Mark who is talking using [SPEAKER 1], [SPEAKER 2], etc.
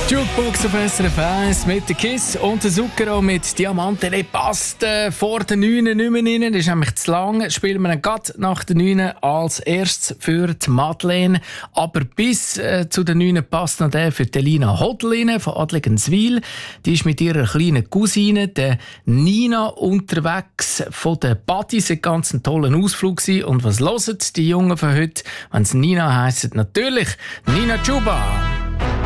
[SPEAKER 1] Jukebox auf SRF 1 mit der Kiss und der Zucchero mit Diamanten. Der passt vor den 9 nicht mehr rein. Das ist nämlich zu lang. Spielen wir ihn gerade nach den 9 als erstes für die Madeleine. Aber bis zu den 9 passt noch der für die Elina Hodl von Adligenswil. Die ist mit ihrer kleinen Cousine, der Nina, unterwegs von den Buddies. Ein ganz tollen Ausflug gewesen. Und was hören die Jungen von heute, wenn es Nina heisst? Natürlich Nina Chuba.